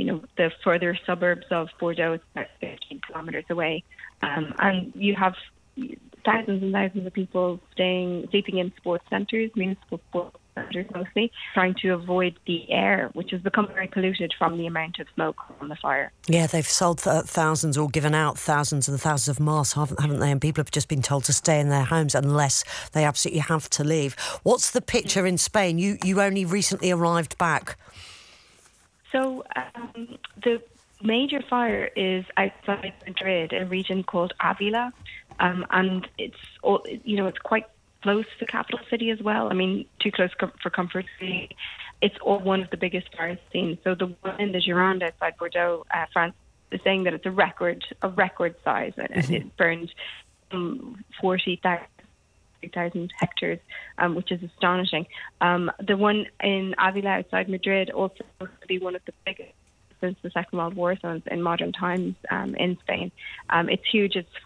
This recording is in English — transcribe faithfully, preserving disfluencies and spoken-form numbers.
you know, the further suburbs of Bordeaux, it's about fifteen kilometres away. Um, and you have thousands and thousands of people staying, sleeping in sports centres, municipal sports centres mostly, trying to avoid the air, which has become very polluted from the amount of smoke from the fire. Yeah, they've sold th- thousands or given out thousands and thousands of masks, haven't, haven't they? And people have just been told to stay in their homes unless they absolutely have to leave. What's the picture in Spain? You, you only recently arrived back. So um, the major fire is outside Madrid, a region called Avila, um, and it's all, you know, it's quite close to the capital city as well. I mean, too close com- for comfort. It's all one of the biggest fire scenes. So the one in the Gironde outside Bordeaux, uh, France, is saying that it's a record, a record size, and mm-hmm. it burned um, forty thousand hectares, um, which is astonishing. Um, the one in Avila outside Madrid also supposed to be one of the biggest since the Second World War zones in modern times um, in Spain. Um, it's huge. It's